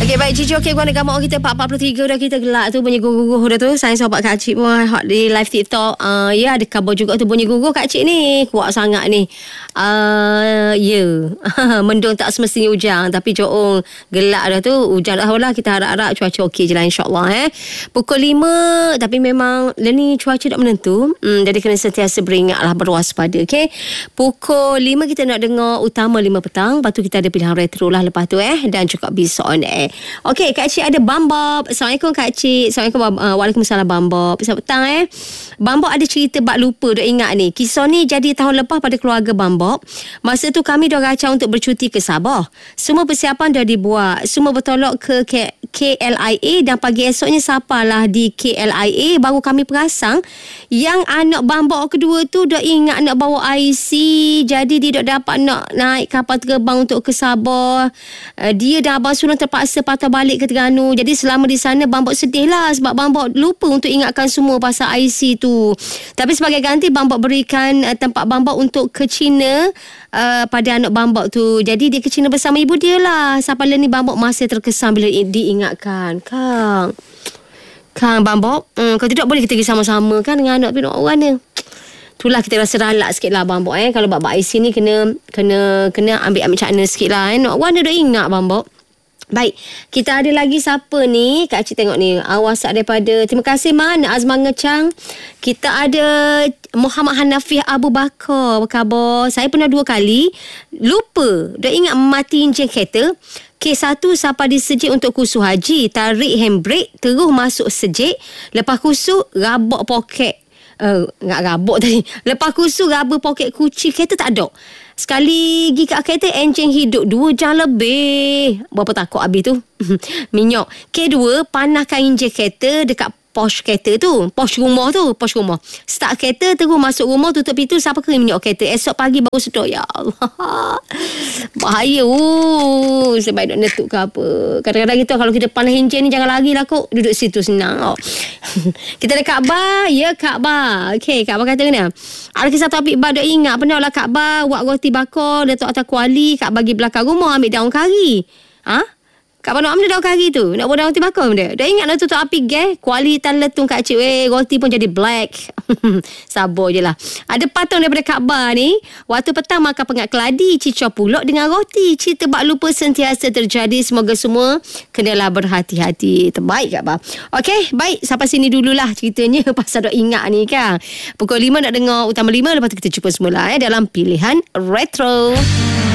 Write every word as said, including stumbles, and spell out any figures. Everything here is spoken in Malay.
Okey, baik Cici. Okey, gua nak gambar kita empat empat puluh tiga dah kita gelak tu bunyi guguh dah tu. Saya sobat Kak Cik pun hot di live TikTok. Uh, ya ada khabar juga tu bunyi guguh Kak Cik ni. Kuat sangat ni. Uh, ya. Yeah. Mendung tak semestinya hujan tapi Johor gelak dah tu. Hujan dah lah, kita harap-harap cuaca okey je lah insya-Allah eh. Pukul lima tapi memang ni cuaca tak menentu. Hmm, jadi kena sentiasa beringatlah, berwaspada. Okey. Pukul lima kita nak dengar utama lima petang. Lepas tu kita ada pilihan retro lah lepas tu eh, dan juga Besok on air. Okey, Kak Cik ada Bambop. Assalamualaikum Kak Cik. Assalamualaikum. Uh, Waalaikumsalam Bambop. Selamat petang eh. Bambop ada cerita bak lupa, duk ingat ni. Kisah ni jadi tahun lepas pada keluarga Bambop. Masa tu kami dah rancang untuk bercuti ke Sabah. Semua persiapan dah dibuat. Semua bertolak ke K L I A dan pagi esoknya sapalah di K L I A baru kami perasan yang anak Bambop kedua tu dah ingat nak bawa I C. Jadi dia dah dapat nak naik kapal terbang untuk ke Sabah. Uh, dia dan Abang Sulung terpaksa patah balik ke Terengganu. Jadi selama di sana Bambop sedih lah sebab Bambop lupa untuk ingatkan semua pasal I C tu. Tapi sebagai ganti Bambop berikan uh, tempat Bambop untuk ke China uh, pada anak Bambop tu. Jadi dia ke China bersama ibu dia lah. Sampai ni Bambop masih terkesan bila diingatkan. Kang Kang Bambop, hmm, kalau tidak boleh kita pergi sama-sama kan dengan anak pinok orang ni. Itulah kita rasa ralak sikit lah Bambop eh. Kalau bab I C ni kena kena kena ambil-ambil cakna sikit lah eh. Nak warna dah ingat Bambop. Baik, kita ada lagi siapa ni? Kak Cik tengok ni, WhatsApp daripada, terima kasih Man Azman Ngecang. Kita ada Muhammad Hanafi Abu Bakar. Apa khabar? Saya pernah dua kali lupa, dah ingat mati enjin kereta. K satu sampai di Sejik untuk kursus haji. Tarik handbrake, terus masuk Sejik. Lepas kursus, rabak poket. Uh, Nggak rabak tadi. Lepas kursus, raba poket kunci kereta tak ada. Sekali pergi kat kereta, enjin hidup dua jam lebih. Berapa takut habis tu? Minyak. K dua, panaskan enjin kereta dekat pos kereta tu. Pos rumah tu. Pos rumah. Start kereta, terus masuk rumah, tutup pintu, siapa kering minyak kereta. Esok pagi baru sedar. Ya Allah. Bahaya. Uh. Sebab nak netuk ke apa. Kadang-kadang gitu, kalau kita panas enjin ni, jangan lari lah kok. Duduk situ senang. Oh. Kita ada Kak Ba. Ya, Kak Ba. Okey, Kak Ba kata kena. Ada kisah topik Ba dah ingat. Pernah lah Kak Ba buat roti bakar, letak atas kuali, Kak bagi belakang rumah, ambil daun kari. Ha? Kak Ba nak ambil daun kari tu. Nak buat daun roti bakar benda. Dah ingat nak tutup api gas. Kuali tan letung Kak Cik. Weh, roti pun jadi black. Sabar je lah. Ada patung daripada Kak Ba ni. Waktu petang makan pengat keladi, cicor pulak dengan roti. Cerita bak lupa sentiasa terjadi. Semoga semua kenalah berhati-hati. Terbaik Kak Ba. Okey, baik. Sampai sini dululah ceritanya. Pasal dah ingat ni kan. Pukul lima nak dengar utama lima. Lepas tu kita jumpa semula eh, dalam pilihan retro.